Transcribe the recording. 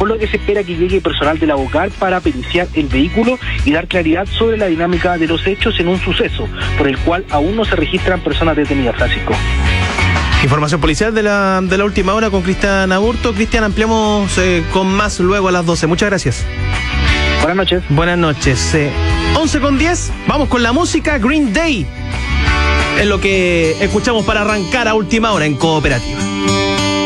por lo que se espera que llegue personal de la OCAR para periciar el vehículo y dar claridad sobre la dinámica de los hechos en un suceso por el cual aún no se registran personas detenidas, Francisco. Información policial de la última hora con Cristian Aburto. Cristian, ampliamos con más luego a las 12. Muchas gracias. Buenas noches. Buenas noches. 11:10, vamos con la música. Green Day es lo que escuchamos para arrancar a última hora en Cooperativa.